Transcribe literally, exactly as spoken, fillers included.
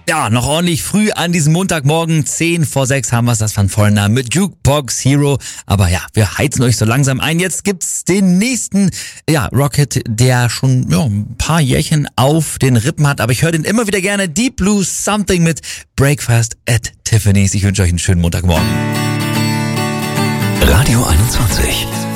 Ja, noch ordentlich früh an diesem Montagmorgen, zehn vor sechs haben wir es, das Van Vollner mit Jukebox Hero. Aber ja, wir heizen euch so langsam ein. Jetzt gibt's den nächsten, ja, Rocket, der schon ja, ein paar Jährchen auf den Rippen hat. Aber ich höre den immer wieder gerne. Deep Blue Something mit Breakfast at Tiffany's. Ich wünsche euch einen schönen Montagmorgen. Radio einundzwanzig.